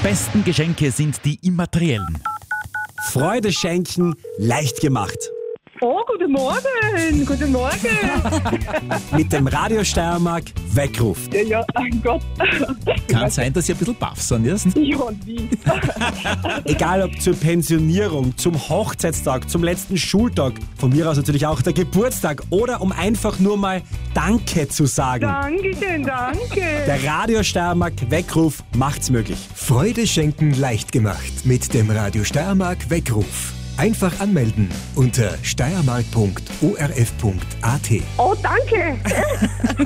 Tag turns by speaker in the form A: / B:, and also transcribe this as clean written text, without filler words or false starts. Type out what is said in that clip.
A: besten Geschenke sind die immateriellen.
B: Freude schenken, leicht gemacht.
C: Oh, guten Morgen, guten Morgen.
B: Mit dem Radio Steiermark Weckruf.
C: Ja, mein Gott.
A: Kann sein, dass ihr ein bisschen baff sind, ja?
C: Ja, und wie?
B: Egal ob zur Pensionierung, zum Hochzeitstag, zum letzten Schultag, von mir aus natürlich auch der Geburtstag oder um einfach nur mal Danke zu sagen.
C: Dankeschön, danke.
B: Der Radio Steiermark Weckruf macht's möglich.
D: Freude schenken leicht gemacht mit dem Radio Steiermark Weckruf. Einfach anmelden unter steiermark.orf.at.
C: Oh, danke.